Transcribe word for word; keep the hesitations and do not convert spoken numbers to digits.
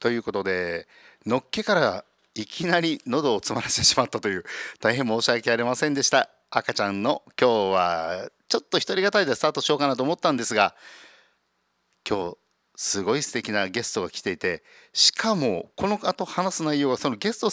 ということで、のっけからいきなり喉を詰まらせてしまったという、大変申し訳ありませんでした。赤ちゃんの今日はちょっと一人語りでスタートしようかなと思ったんですが、今日すごい素敵なゲストが来ていて、しかもこの後話す内容はそのゲスト